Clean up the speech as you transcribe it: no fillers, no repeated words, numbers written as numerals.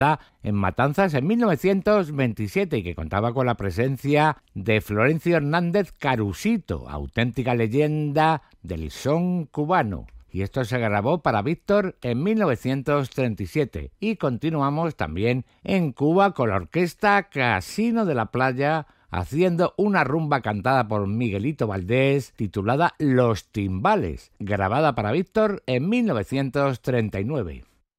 en Matanzas en 1927 y que contaba con la presencia de Florencio Hernández Carusito, auténtica leyenda del son cubano. Y esto se grabó para Víctor en 1937. Y continuamos también en Cuba con la orquesta Casino de la Playa, haciendo una rumba cantada por Miguelito Valdés titulada Los Timbales, grabada para Víctor en 1939.